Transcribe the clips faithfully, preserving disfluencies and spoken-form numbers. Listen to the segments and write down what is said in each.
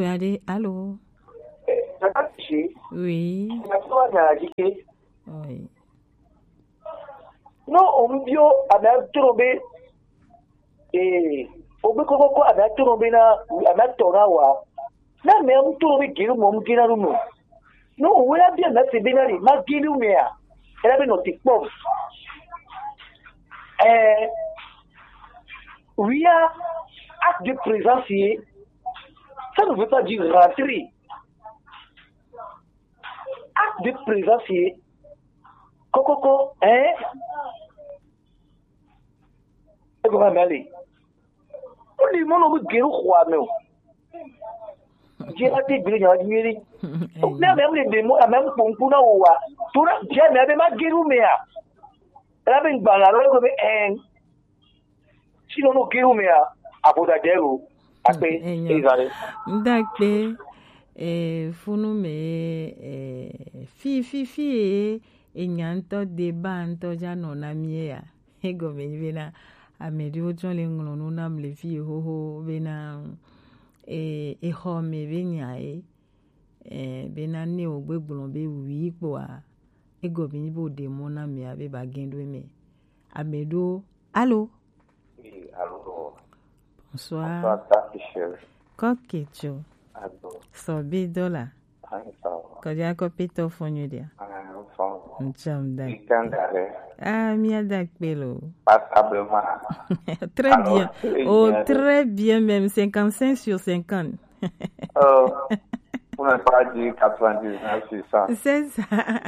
Regardez, allô? Oui. Oui. Non, on bio a trouvé et au bout de a trouvé na a torawa. Na me am trouvé qui mon qui na rumo. Non, on a bien na c'est binari, ma gilu mea. Elle avait notre pop. Eh oui, acte de présence, ça ne veut pas dire rentrer. Acte de présence, Coco, hein? Et comment aller? On dit mon nom de Guérou Roi, non? J'ai été brillant, j'ai dit. On a même les démons, à même pour Puna Oua. Tout le monde, j'ai même ma Guérou Mea. Elle avait une balle, elle avait un. Sinon, nous Guérou Mea, à Bodagero, à paix, et Zare. D'accord. Et Founou, mais fi, fi, fi, et nyanto débat nto jano na miya ego benvena amedi ojon le ngolo na mle fi ho ho bena e e ho me benya e e bena ne ogbegbon be wi po a ego beni bo de mo na me abe bagendo me amedo allô. Oui, allô. Bonsoir. Bonsoir, Tafichel. Kokecho. Allô. Sobi dola. Kaya ko pito fonyo dia. Ah, miadak pelo. Passablement. Très bien. Oh, très bien même. cinquante-cinq sur cinquante. Oh, on n'a pas dit quatre-vingt-dix-neuf sur cent. C'est ça.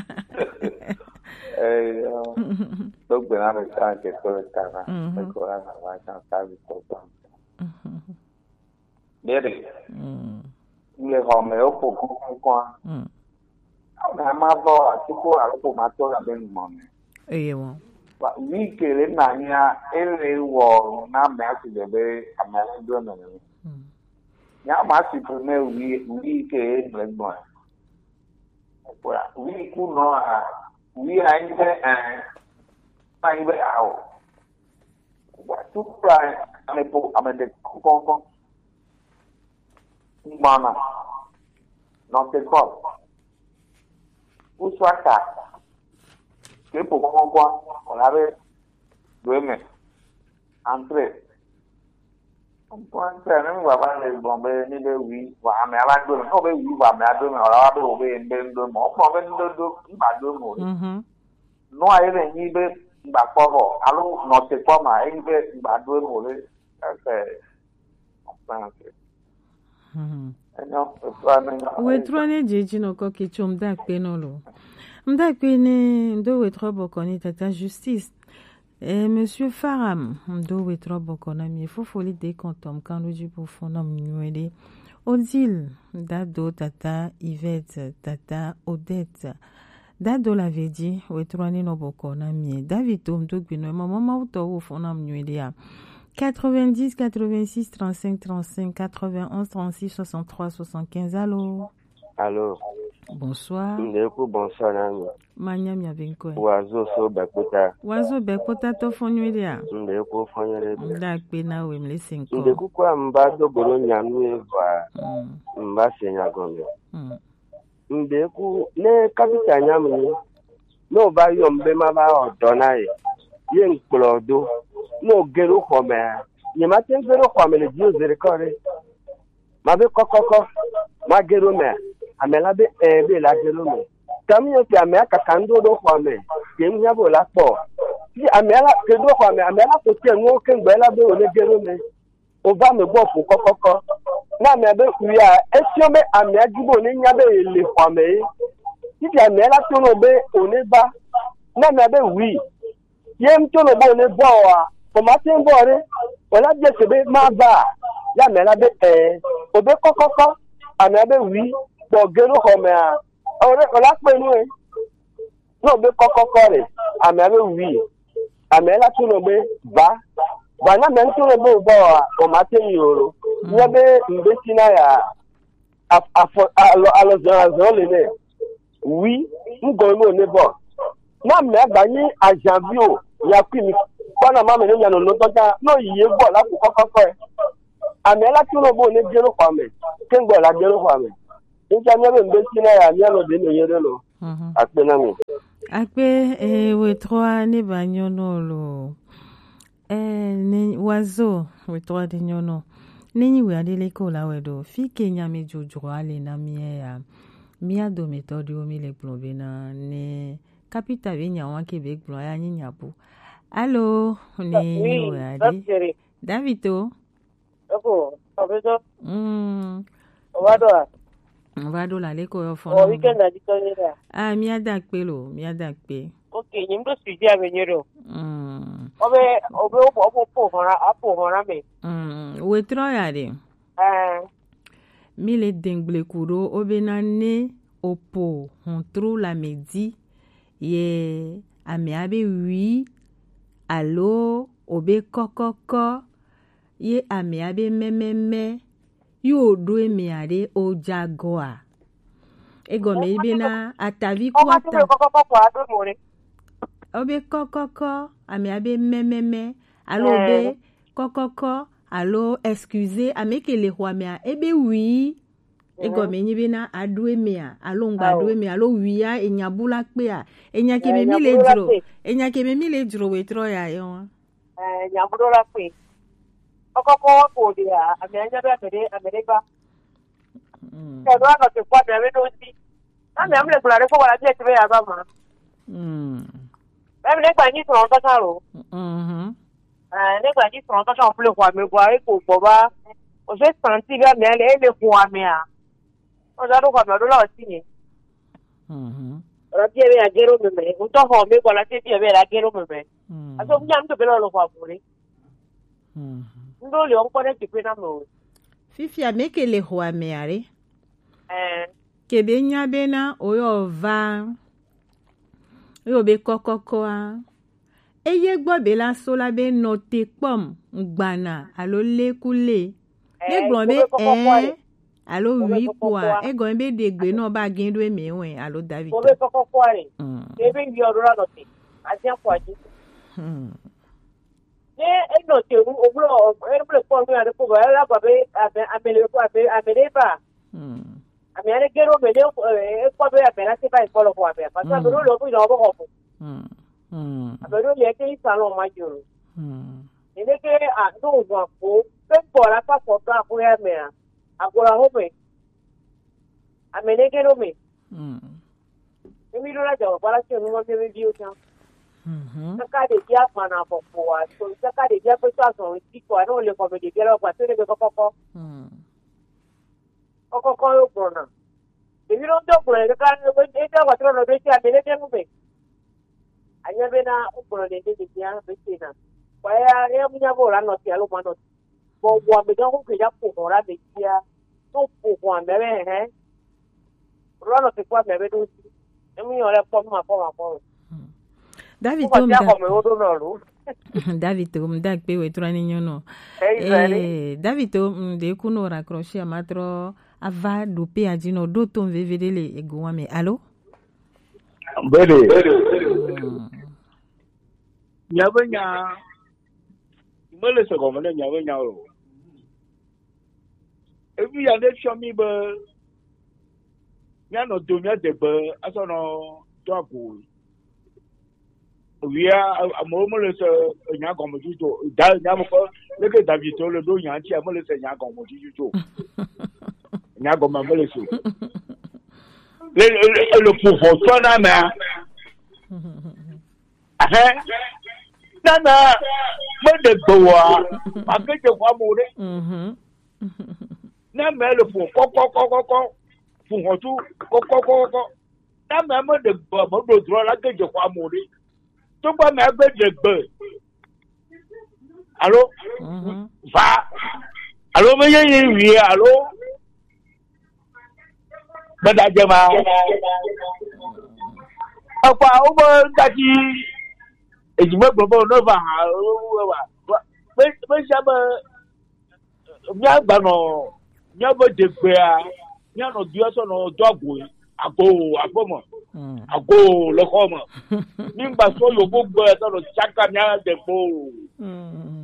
Donc, ben, avec ça, c'est tout le temps. Le Coran, ça va changer tout le temps. Bien, les Roméo pour comprendre. Na mavo atiko alopo mato la benmon. Eh won. Wa wi kele na nya ele wo na me ati debe amale do na ni. Ya ma si to me wi wi ke benmon. Wa wi ku no a wi a inde eh pa ibe ao. Wa tu pra ame po ame de kon kon. Mana. Non te ko. Où soit ça, que pour comment quoi, on avait deux mains, entrée. On peut entrer, même on va les bomber, ni de oui, va mais avant deux, on va oui, va mais à deux, on va pas ouvrir une deux deux mots, on va deux deux, il va deux mots. Non, il est ni de, il va pas voir, alors non c'est pas mal, il va il va deux mots, c'est, on peut entrer. Wetrone jeji no ko kicho mdakpe no lo. Mdakpe ne ndo wetro bokoni tata justice. Eh monsieur Faram ndo wetro bokona mi fofoli de kontom kan loji po fonam nyuede. Odile dado tata Yvette tata Odette. Dado l'avait dit wetrone no bokona mi. David tom do gbino mama mauto wo fonam nyuede ya. quatre-vingt-dix, quatre-vingt-six, trente-cinq, trente-cinq, quatre-vingt-onze, trente-six, soixante-trois, soixante-quinze. Allô? Allô? Bonsoir. Ndeko, bonsoir, Nami. Manyam yavenko. Wazo so bekota. Wazo bekota to fonyelia. Ndeko fonyelia. Ndakpe na we mle cinco. Ndeko kwa mba do boro nyanu eva. Mba senya gombe. Ndeko, ne kapita nyamuni. No ba yo mbe maba odonaye. Ye nklodo. No gero kome ni matin gero kome le dio zere kore ma be kokoko ma gero me amela be e be la gero me tami yo ti amela kakando do kome ke nya bo la po ti amela ke do kome amela ko ti enwo ke ngbe be o le gero me o ba me bo fu kokoko na me be kuya e ti o me amela gibo ni nya be le kome ti amela to no be o ne ba na me be wi yem to no bo ne bo wa Tomate mbore, wala je sebe maba, ya mela be eh, obe kokoko, ame be wi, bo gero home a, ore wala pe nu e, no be kokoko re, ame be wi, ame la tu no be ba, ba na men tu no be bo a, tomate yoro, ya be mbe sina ya, afo alo alo zan zan le ne, wi, ngo no ne bo, na me ba ni a janvier, ya kwimi. Bana mama ni nyano no toka no yiye bo la ku kokoko e amela tuno bo ne jero kwame kengo la jero kwame nja nyabe mbesi na ya nyalo de no yero no akpe na mi akpe eh we trois ne banyono lo eh ne wazo we trois de nyono nini we adele ko la wedo fi kenya me jojo ale na mi ya mi ado metode o mi le plombe na ne capita vinya wa Québec blo ya nyinya bu allo ni we ade Davito Oko, obedo. Mm. Ovado. Ovado la leko yo fo. O weekend na dikonira. Ah, mi adak pe lo, mi adak pe. Okay, nyimdo siji abenyero. Mm. Obe obe obo obo po hora, apo hora me. Mm. We tro ya de. Eh. Mi le dengle kuro obe na ne opo on tro la medi ye ame abe wi allo obe kokoko ye ame abe mememe yo do eme are ojagoa ego me ibe na atavi kwata obe kokoko ame abe mememe allo obe kokoko allo excusez ame kele hwa me ebe wi ego me nyibe na adu eme a allo ngba adu eme allo wi a enyabula pe a enya ke me mi le dro enya ke me mi le dro we tro ya yo eh nyabula pe Okoko ko dia amenya ba mere amereba mm ke ba ko kwa be we do si na me amle kula re ko wala je tibe ya ba ma mm ba me gba ni so nta ro mhm eh ne gba ni so nta so ple kwa me kwa e ko bo ba o se santi ba me le le kwa me a o da ro kwa me do la si ni mhm ora tie be agero me me o to ho me ko la tie be agero me me aso nyam to be lo kwa buri mhm ndo le onko ne tikwe na mo fifi amekele ho ameare eh kebe nya be na oyo va oyo be kokoko a eye gbo be la so la be note pom ngbana alo lekule le gbon be eh alo wi kwa e go be de gbe na ba gin do eme wen alo David o be kokoko are kebe bi odora note asia kwa ji hmm e no te o blo e blo po mi ade ko ba la ba be amele ko abe amele ba mm amele gero be le e ko be abe la se ba ko lo ko abe pa sa bro lo bu no bo ko mm mm abe ro ye ke salon ma joro mm ene ke a do wa ko pe po la pa ko ta ko ya me agora ho be amele gero me mm emi lo la jo para se no me vi o ta mhm saka de dia pana popo a so saka de dia pe so so ti ko no le ko be de gero pa se le kokoko mhm kokoko yo bona e vi no do ko le ka no e ta wa tro no be ti a be le te mu be anya be na o ko le de dia be ti na pa ya e mu nya bo la no ti a lo ma no bo bo be do ko ya ko ora be ti a to po ko an be he ro no ti kwa be be do ti e mu yo le po ma po ma po David Tom David Tom dak pe we trani nyono eh David Tom de kuno raccrocher matro ava do pe adino do ton vevedele ego wa me allo bele nyabanya mele se ko mele nyabanya ro ebi ya le shomi be nya no do nya de be aso no do aku we are a moment in your comedy to Yamako, look at David told the doing anti Amolis and Yakomoti to Yakomamolisu. Look for Sonama. Nana, but the door, I get you one more. Namelo for Coco Coco for two Coco Coco. Namama the bubble draw like a one more. To ba me agbe de gbe allo mhm va allo me yin wi allo bada jama apa o mo dati ejime gbogbo no va wa pe pe sha ba mi agba no mi agbo de gbe a mi no di o so no do agbo ago agbomo ago loko mo nígbà tó yo gbogbo e tó chaka mi a de po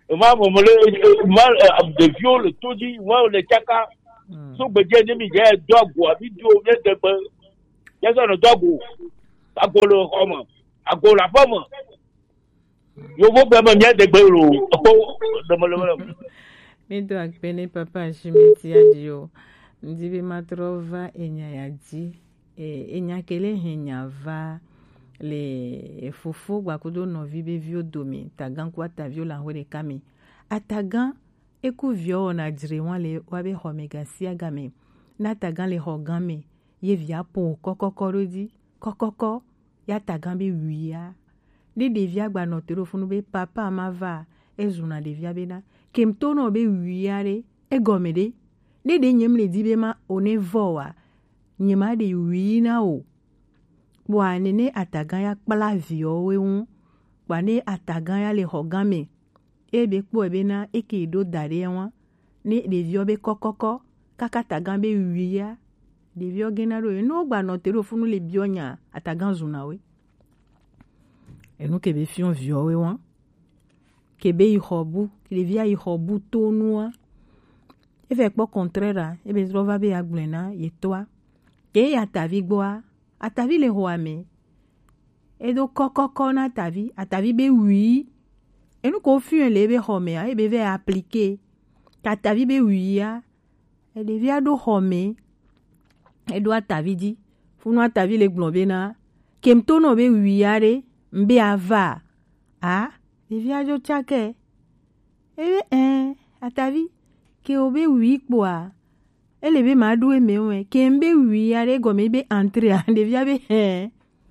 Moi, de viol, tout dit, moi, le caca. So, be je ni je dog wa video ye de be. Ya so no dog. Agolo homo. Agola fomo. Yo vo be me de be lo. De mo lo. Mi do akpene papa shimiti adio. Ndibi matrova enya yaji. E enya kele henya va le fufu gwa kudo no vibe vio domi. Tagan kwa ta vio la hore kami. Atagan eku vio na dire wan le wabe homega siagame na tagan le hogame ye via po kokokoro di kokoko ya tagan be wiya ni de via gba no telefonu be papa mava ezuna de via bena kemto no be wiya re egomede ni de nyem le di be ma onevoa nyema de wina o bwa nene atagan ya kpala vio we un bwa ne atagan ya le hogame ebe kpo ebe na eke do dare wan ni devio be kokoko kaka tagan be wiya devio genaro e no gba no tero funu le bionya atagan zunawe enu ke be fion vio we wan ke be i hobu ke via i hobu tonua e fe po contraire e be trova be aglena ye toa ke ya tavi gboa atavi le hoame e do kokoko na tavi atavi be wi. Et nous confions les bébés, et bébés appliqués. Quand ta vie est oui, et devient do home, et doit ta vie dit, faut nous ta vie les globena, kem to no be oui are, mbe ava, ah, devient jo chake. Eh, eh, à ta vie, que obe oui quoi. Et les bébés m'a doué, mais ouais, kembe oui are, gomme be entrer, devient be, eh.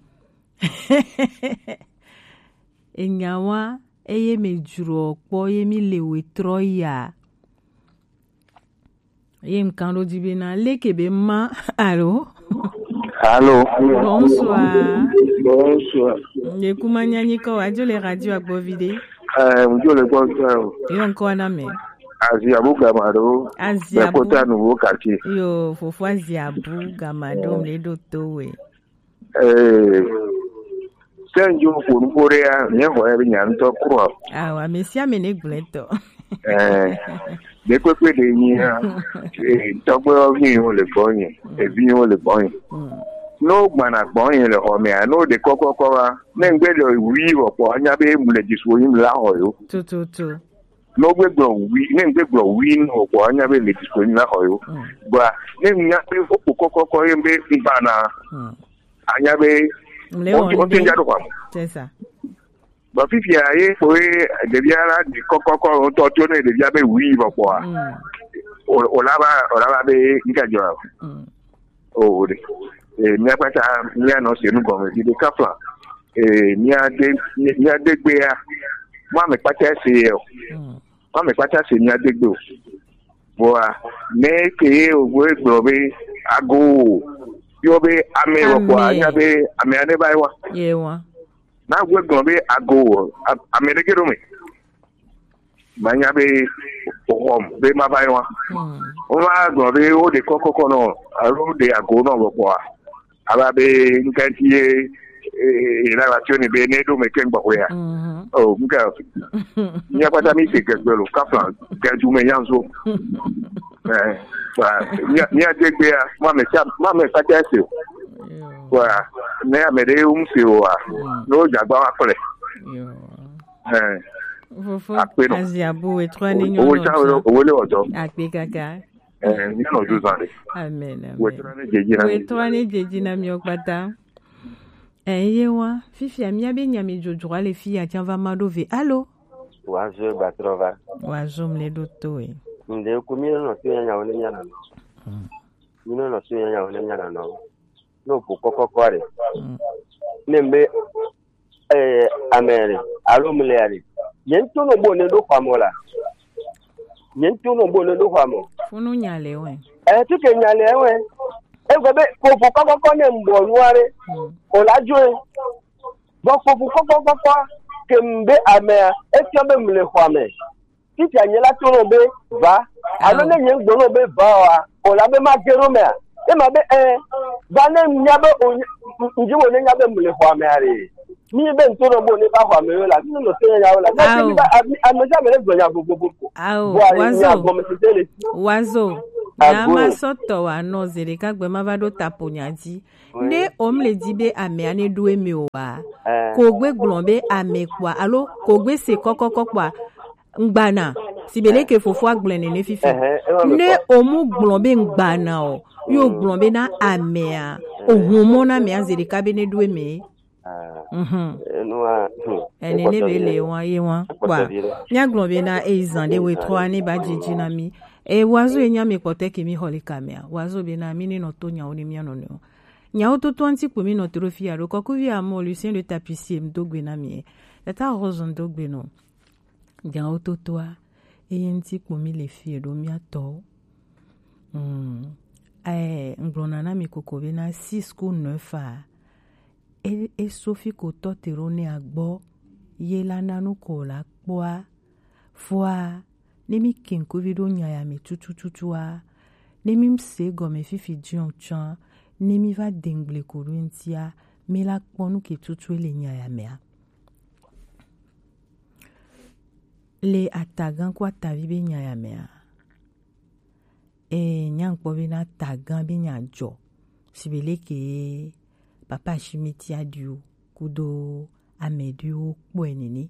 Et nyawa, eye me juro po ye mi lewe troya ye mkando dibena lekebe ma allo Allô. Bonsoir. Bonsoir. Ye kumanya nyiko ajo le radio agbovide. Eh, mjo le bonsoir. Yo nko na me. Aziabu Gamado. Aziabu. Kota nouveau quartier. Yo fofo Aziabu Gamado me do towe. Eh Senjo pour Korea, n'y a pas de nyanto quoi. Ah wa mesia mene gleto. Eh, de quoi que de nia, et tabo vi on le bonne, et vi on le bonne. No mana bonne le homme, no de coco coa, n'engbe le oui ou pour nyabe mu le disoyim la hoyo. Tout tout tout. No gbe gbo oui, n'engbe gbo oui no pour nyabe le disoyim la hoyo. Ba, n'nyabe o coco coa yembe ibana. Anyabe on tient déjà quoi. C'est ça. Bah fifi aye foi devia la di kokoko on tourner devia be oui ba quoi. O la ba o la ba be nkajo. Oh de. Eh mi apata mi annonce nous comme di kafa. Eh mi a de mi a de gbe a. Moi me pata c'est moi me pata c'est mi a de gbe. Boa mais que o we globe ago yo be ame wa kwa nya be ame ane bai wa ye wa na we gon be ago ame de kero me manya be om be ma bai wa o ma gon be o de kokoko no aro de ago no wa kwa aba be nkanti e la relation be ne do me ken ba ya oh muka nya kwa ta mi se gbelo ka plan ka ju me yanzo eh nya nya de gbe a ma me cha ma me fa ta se wa ne a me de um se wa no jagba wa kole eh fofo Aziabu e trois ninyo o cha o le ojo akpe kaka eh ni no ju zande amen amen we trane jeji na we trane jeji na mi okpata eh yewa fifi amia be nyame jojura le fi a tian va madove allo wazo batrova wazo mle doto e nde kumiro no tinya nya wole nya na mino no tinya nya wole nya na no no pokoko kware nembe eh amere alomle ari yento no bo ne do kwamola yento no bo ne do kwamo funu nyale we eh tuke nyale we e gobe ko pokoko ko ne mbo nuare o lajo e bo pokoko pokoko kembe amea e tiabe mle kwame titi anyela tono be va alo ne nyen gbono be va wa o la be ma gero me e ma be eh va ne nyabe o nji wo ne nyabe mle kwame ari mi ben to no mo ni ba kwa me la mi no se ya la na mi ba ameja me le gbonya gbogbo awo wazo wazo na ma soto wa no zere ka gbe ma ba do taponyadi ne om le dibe ame ani do emi o wa ko gbe glombe ame kwa alo ko gbe se kokoko kwa ngbana sibele ke fofo agblene ne fifi ne omu glombe ngbana o yo glombe na ame a ohun mo na me azere ka be ne do emi mhm ene ne bele won ye won kwa nya glombe na ezan de we tro ani ba jiji na mi e wazo enya me kote ke mi holi kamea wazo be na mi ni no to nya oni mi no no nya o to twenty po mi no trofia ro koku vi amo Lucien le tapissier mdogbe na mi eta rozon dogbe no nya o to to a e yenti po mi le fi do mi ato mm eh nglona na mi kokobe na six ko neuf a e e Sophie ko to terone agbo ye la nanu ko la poa fois nemi kenko vido nyaya me tutu tutua nemi mse gome fifi dion chan nemi va dengle koruntia me la ponu ke tutu le nyaya mea le atagan kwa tavibe nyaya mea e nyang pobe na tagan be nyajo sibele ke papa shimiti adio kudo amedio kwenini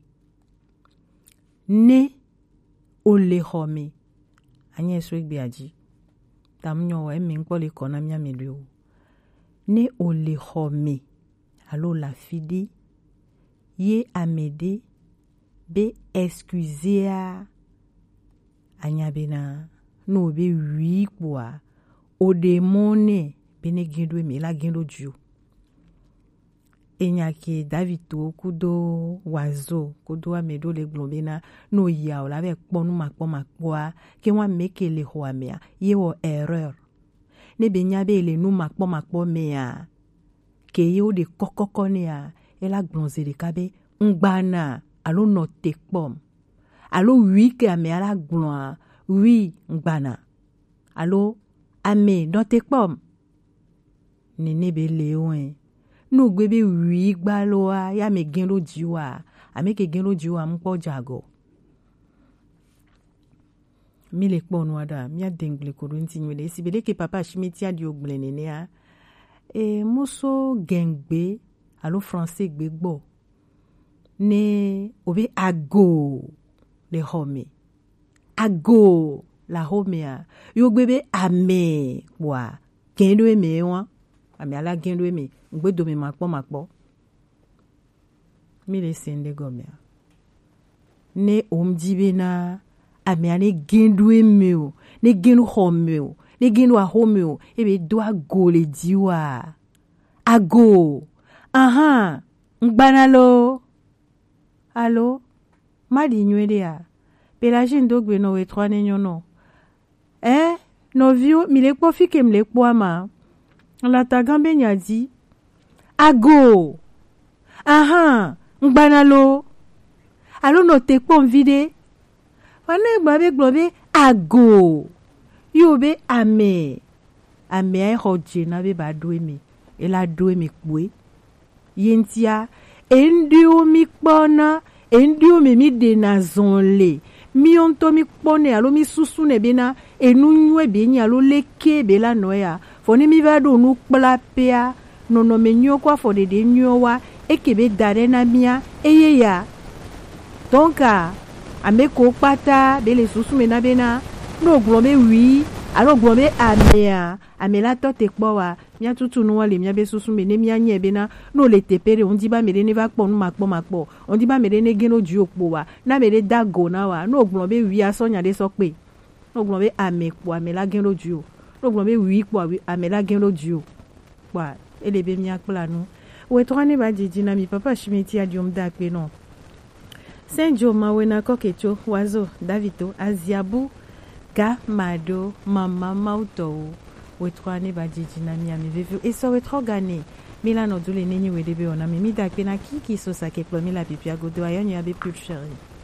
ne ole home anye swegbe aji tamnyo wa emi npo le kona mi amelu ne ole home alo la fidi ye amede be excuser anya bena no be wi kwa o demone bene gindo mi la gindo ju enyaki davito kudo wazo kudo amedo le globena no ya o la ve ponu makpo makpoa ke wa meke le ho amea ye wo erreur ne benya be le no makpo makpo mea ke ye o de kokoko ne a e la glonze de kabe ngbana alo no tekpom alo wi ke amea la glon wi ngbana alo ame no tekpom ne ne be le oen no gbebe wi gbaloa ya me genro jiwa ameke genro jiwa mpo jago mi le ponu ada mi adengle korunti nyele sibele ke papa shimiti adi ogblene a e muso gengbe alo français gbegbo ne obe ago le home ago la home a yo gbebe ame wa kendo eme wa ame ala gendo eme ngbedo me makpo makpo mi le sende gomea ne omjibe na ame ane gendo eme o ne gendo home o ne gendo a home o ebe do ago le diwa ago aha ngbanalo allo madi nywede a pelagie ndogbe no we trois nenyo no eh no view mi le po fike mi le po ama la tagambe nyadi ago aha ngbanalo allo no te pom vide wane gbabe globe ago yobe ame ame ai hoje na be ba doemi e la doemi kwe yentia endio mi kpona endio me mi de na zonle mi onto mi kpone alo mi susune bena enu nywe be nya alo leke be la noya foni mi va do nu kplapea nono me nyo kwa fo de de nyo wa ekebe dare na mia eye ya donc ame ko pata be le susume na bena no glome wi alo glome amea amela to te kpo wa mia tutu nu wa le mia be susume ne mia nye bena no le tepere on di ba mere ne va kpo nu makpo makpo on di ba mere ne geno ju okpo wa na mere dago na wa no glome wi asonya de so pe no glome ame kpo amela geno ju no glome wi kpo amela geno ju kwa elebe mia kpla nu we to ne ba jiji na mi papa shimiti adiom da pe no senjo mawena kokecho wazo davito aziabu ga mado mama mauto we to ne ba jiji na mi ami vivu e so we tro gane milano dule nenyi we debe ona mi mi da pe na kiki so sa ke plomi la pipia godo ayo nya be plus chérie